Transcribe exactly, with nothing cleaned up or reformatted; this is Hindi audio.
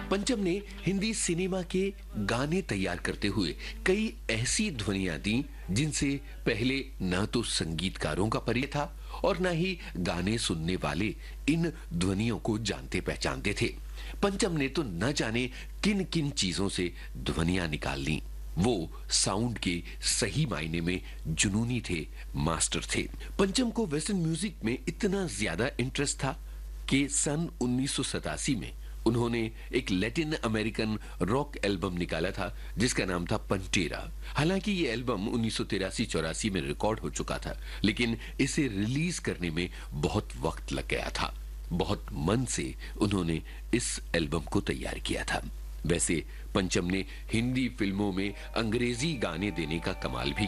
पंचम ने हिंदी सिनेमा के गाने तैयार करते हुए कई ऐसी ध्वनियां दी जिनसे पहले न तो संगीतकारों का परिचय था और न ही गाने सुनने वाले इन ध्वनियों को जानते पहचानते थे। पंचम ने तो न जाने किन किन चीजों से ध्वनियां निकाल ली। वो साउंड के सही मायने में जुनूनी थे, मास्टर थे। पंचम को वेस्टर्न म्यूजिक में इतना ज्यादा इंटरेस्ट था कि सन उन्नीस सौ सतासी में उन्होंने एक लैटिन अमेरिकन रॉक एल्बम निकाला था जिसका नाम था पंटेरा। हालांकि ये एल्बम उन्नीस सौ तिरासी चौरासी में रिकॉर्ड हो चुका था, लेकिन इसे रिलीज करने में बहुत वक्त लग गया था। बहुत मन से उन्होंने इस एल्बम को तैयार किया था। वैसे पंचम ने हिंदी फिल्मों में अंग्रेजी गाने देने का कमाल भी